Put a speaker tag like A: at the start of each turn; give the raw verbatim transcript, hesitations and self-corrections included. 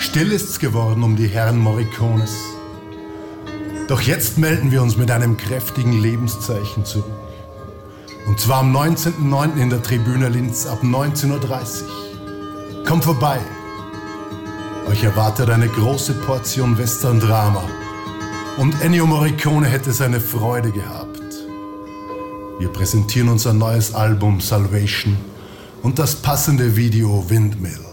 A: Still ist's geworden um die Herren Morricones. Doch jetzt melden wir uns mit einem kräftigen Lebenszeichen zurück. Und zwar am neunzehnten neunten in der Tribüne Linz ab neunzehn Uhr dreißig. Kommt vorbei. Euch erwartet eine große Portion Western-Drama. Und Ennio Morricone hätte seine Freude gehabt. Wir präsentieren unser neues Album Salvation und das passende Video Windmill.